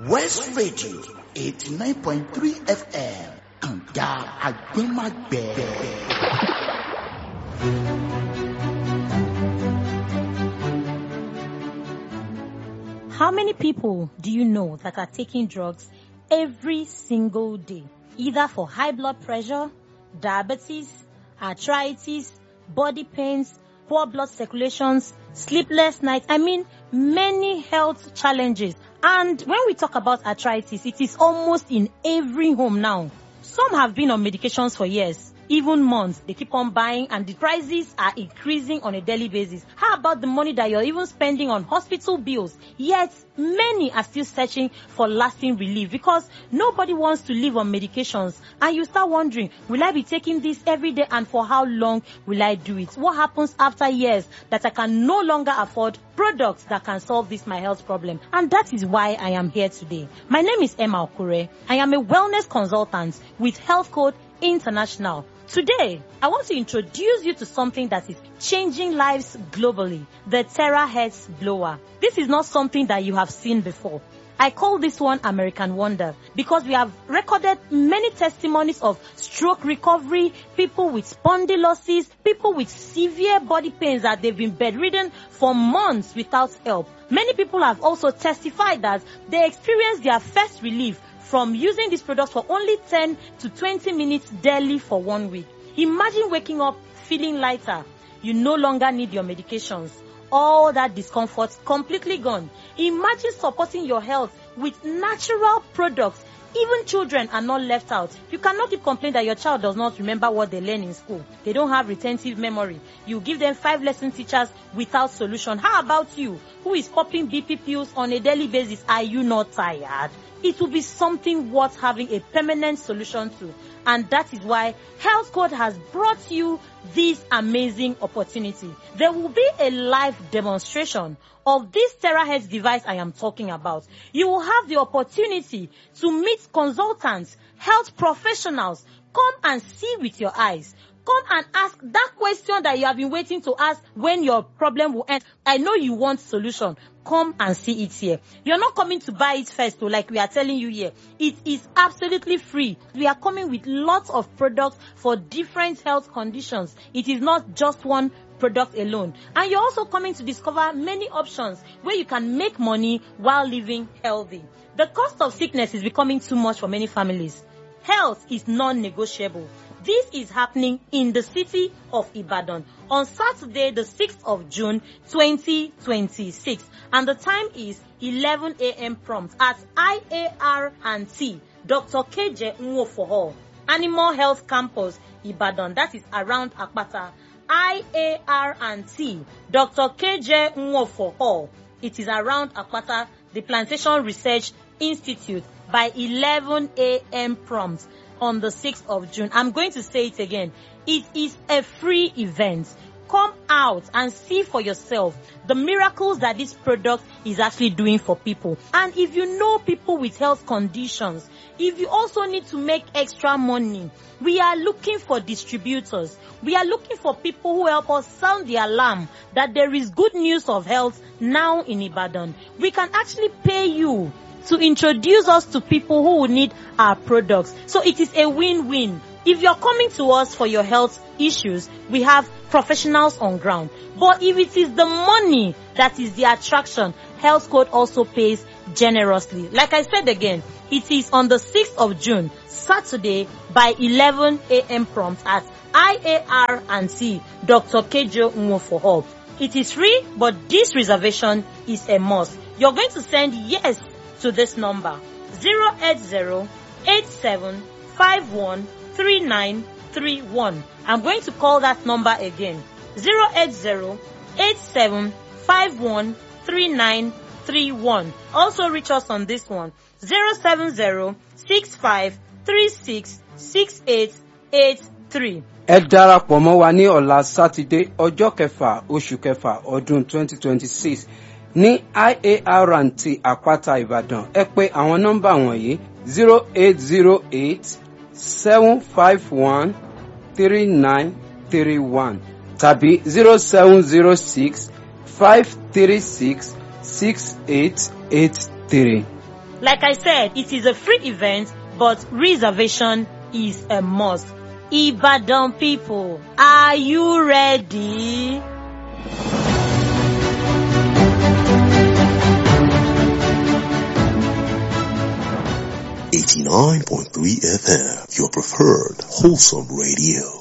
West Radio 89.3 FM Kànga Àgbẹ̀màgbẹ̀. How many people do you know that are taking drugs every single day, either for high blood pressure, diabetes, arthritis, body pains, poor blood circulations, sleepless nights? I mean, many health challenges. And when we talk about arthritis, it is almost in every home now. Some have been on medications for years, even months. They keep on buying and the prices are increasing on a daily basis. How about the money that you're even spending on hospital bills? Yet, many are still searching for lasting relief because nobody wants to live on medications. And you start wondering, will I be taking this every day and for how long will I do it? What happens after years that I can no longer afford products that can solve this my health problem? And that is why I am here today. My name is Emma Okure. I am a wellness consultant with Health Code International. Today, I want to introduce you to something that is changing lives globally, the Terahertz blower. This is not something that you have seen before. I call this one American Wonder because we have recorded many testimonies of stroke recovery, people with spondylosis, people with severe body pains that they've been bedridden for months without help. Many people have also testified that they experienced their first relief from using this product for only 10 to 20 minutes daily for 1 week. Imagine waking up feeling lighter. You no longer need your medications. All that discomfort completely gone. Imagine supporting your health with natural products. Even children are not left out. You cannot keep complaining that your child does not remember what they learn in school. They don't have retentive memory. You give them 5 lesson teachers without solution. How about you, who is popping BP pills on a daily basis? Are you not tired? It will be something worth having a permanent solution to. And that is why Health Code has brought you this amazing opportunity. There will be a live demonstration of this Terahertz device I am talking about. You will have the opportunity to meet consultants, health professionals. Come and see with your eyes. Come and ask that question that you have been waiting to ask when your problem will end. I know you want solution. Come and see it here. You're not coming to buy it first, though, like we are telling you here. It is absolutely free. We are coming with lots of products for different health conditions. It is not just one product alone. And you're also coming to discover many options where you can make money while living healthy. The cost of sickness is becoming too much for many families. Health is non-negotiable. This is happening in the city of Ibadan on Saturday, the 6th of June, 2026. And the time is 11 a.m. prompt at IAR&T, Dr. KJ Nwofoho, Animal Health Campus, Ibadan. That is around Akpata. IAR&T, Dr. KJ Nwofoho. It is around Akpata, the Plantation Research Institute, by 11 a.m. prompt on the 6th of June. I'm going to say it again. It is a free event. Come out and see for yourself the miracles that this product is actually doing for people. And if you know people with health conditions, if you also need to make extra money, we are looking for distributors. We are looking for people who help us sound the alarm that there is good news of health now in Ibadan. We can actually pay you to introduce us to people who will need our products. So it is a win-win. If you're coming to us for your health issues, we have professionals on ground. But if it is the money that is the attraction, Health Code also pays generously. Like I said again, it is on the 6th of June, Saturday, by 11 a.m. prompt at IAR&T, Dr. Kejo Nwofoho. It is free, but this reservation is a must. You're going to send yes to this number 080-8751-3931. I'm going to call that number again 080-8751-3931. Also reach us on this one 070-6536-6883. Ẹ darapọ̀ mọ́ wa ní ọ̀la Sátidé ọjọ́ kẹfà oṣù kẹfà ọdún 2026 ní IAR&T Àpáta Ìbàdàn. Ẹ pè àwọn nọ́mbà wọ̀nyí 0808-751-3931 tàbí 0706-536-6883. Like I said, it is a free event, but reservation is a must. Ibadan people, are you ready? 89.3 FM, your preferred wholesome radio.